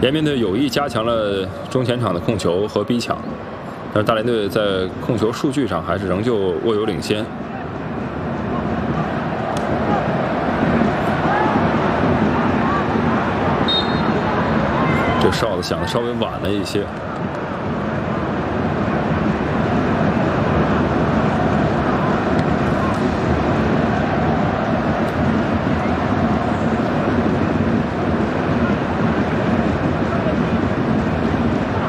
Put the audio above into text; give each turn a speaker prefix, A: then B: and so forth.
A: 延边队有意加强了中前场的控球和逼抢，但是大连队在控球数据上还是仍旧握有领先。这哨子响的稍微晚了一些。